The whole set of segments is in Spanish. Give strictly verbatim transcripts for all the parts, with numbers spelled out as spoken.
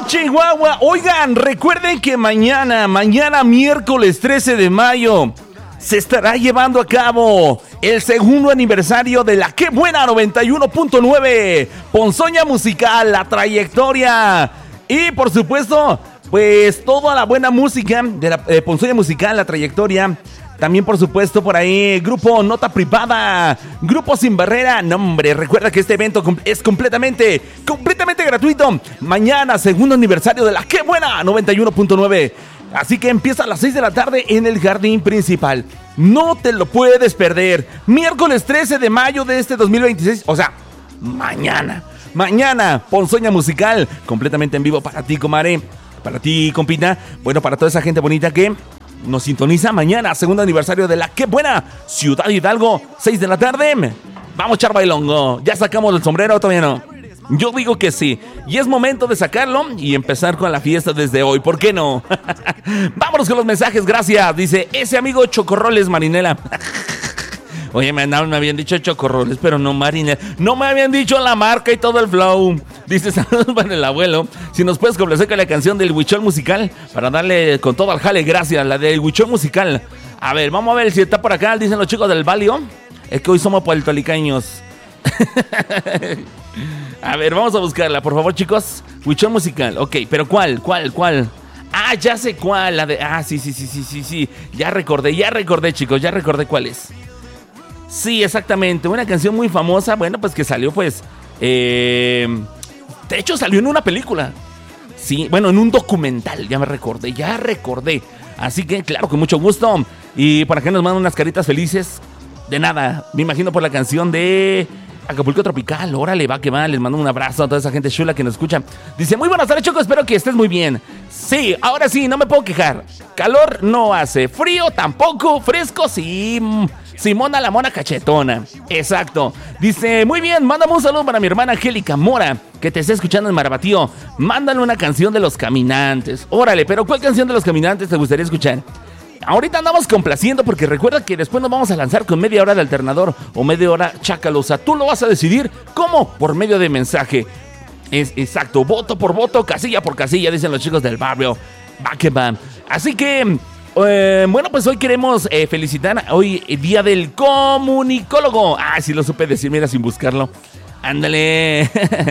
Chihuahua. Oigan, recuerden que mañana, mañana miércoles trece de mayo, se estará llevando a cabo el segundo aniversario de la Qué Buena noventa y uno punto nueve, Ponzoña Musical, la trayectoria. Y por supuesto, pues toda la buena música de la eh, Ponzoña Musical, la trayectoria. También, por supuesto, por ahí, Grupo Nota Privada, Grupo Sin Barrera. No, hombre, recuerda que este evento es completamente, completamente gratuito. Mañana, segundo aniversario de la Qué Buena noventa y uno punto nueve. Así que empieza a las seis de la tarde en el jardín principal. No te lo puedes perder. Miércoles trece de mayo de este dos mil veintiséis. O sea, mañana. Mañana, Ponzoña Musical, completamente en vivo para ti, comadre. Para ti, compita. Bueno, para toda esa gente bonita que nos sintoniza mañana, segundo aniversario de la Qué Buena, Ciudad Hidalgo, seis de la tarde. Vamos a echar bailongo. ¿Ya sacamos el sombrero? Todavía no. Yo digo que sí. Y es momento de sacarlo y empezar con la fiesta desde hoy. ¿Por qué no? Vámonos con los mensajes, gracias. Dice, ese amigo Chocorroles Marinela. Oye, me, me habían dicho Chocorroles, pero no Marinela. No me habían dicho la marca y todo el flow. Dice, saludos para el abuelo. Si nos puedes complacer con la canción del Huichol Musical para darle con todo al jale, gracias. La del Huichol Musical. A ver, vamos a ver si está por acá. Dicen los chicos del Valio. Es que hoy somos puertolicaños. A ver, vamos a buscarla, por favor, chicos. Huichol Musical, ok, pero ¿cuál? ¿Cuál? ¿Cuál? Ah, ya sé cuál. La de... Ah, sí, sí, sí, sí, sí, sí. Ya recordé, ya recordé, chicos. Ya recordé cuál es. Sí, exactamente. Una canción muy famosa. Bueno, pues que salió, pues... Eh... De hecho, salió en una película. Sí, bueno, en un documental. Ya me recordé, ya recordé. Así que, claro, con mucho gusto. Y para que nos mandan unas caritas felices. De nada, me imagino por la canción de Acapulco Tropical. Órale, va que va. Les mando un abrazo a toda esa gente chula que nos escucha. Dice, muy buenas tardes, Choco, espero que estés muy bien. Sí, ahora sí, no me puedo quejar. Calor no hace, frío tampoco, fresco sí. Simona la mona cachetona. Exacto. Dice, muy bien, mándame un saludo para mi hermana Angélica Mora, que te está escuchando en Marabatío. Mándale una canción de Los Caminantes. Órale, pero ¿cuál canción de Los Caminantes te gustaría escuchar? Ahorita andamos complaciendo porque recuerda que después nos vamos a lanzar con media hora de alternador o media hora chacalosa. Tú lo vas a decidir. ¿Cómo? Por medio de mensaje. Es exacto, voto por voto, casilla por casilla, dicen los chicos del barrio. Va que va. Así que... Eh, bueno, pues hoy queremos eh, felicitar hoy el día del comunicólogo. Ah, sí lo supe decir, mira, sin buscarlo. Ándale.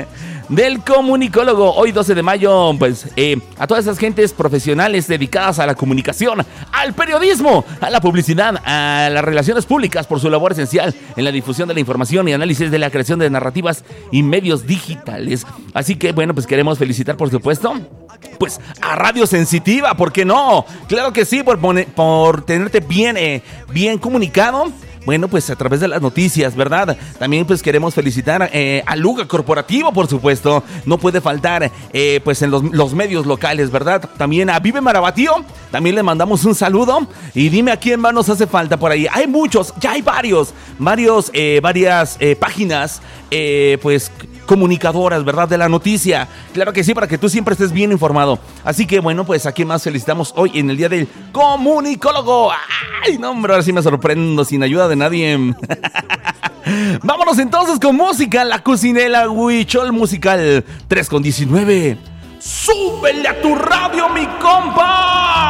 Del comunicólogo. Hoy doce de mayo, pues eh, a todas esas gentes profesionales dedicadas a la comunicación, al periodismo, a la publicidad, a las relaciones públicas por su labor esencial en la difusión de la información y análisis de la creación de narrativas y medios digitales. Así que bueno, pues queremos felicitar, por supuesto, pues a Radio Sensitiva, ¿por qué no? Claro que sí, por, poner, por tenerte bien, eh, bien comunicado. Bueno, pues a través de las noticias, ¿verdad? También pues queremos felicitar eh, a Luga Corporativo, por supuesto. No puede faltar eh, pues en los, los medios locales, ¿verdad? También a Vive Marabatío, también le mandamos un saludo. Y dime a quién más nos hace falta por ahí. Hay muchos, ya hay varios, varios, eh, varias eh, páginas, eh, pues... comunicadoras, ¿verdad? De la noticia. Claro que sí, para que tú siempre estés bien informado. Así que, bueno, pues aquí más felicitamos hoy en el día del comunicólogo. ¡Ay, no, hombre! Ahora sí me sorprendo sin ayuda de nadie. Vámonos entonces con música. La cocinela Huichol Musical tres con diecinueve. ¡Súbele a tu radio, mi compa!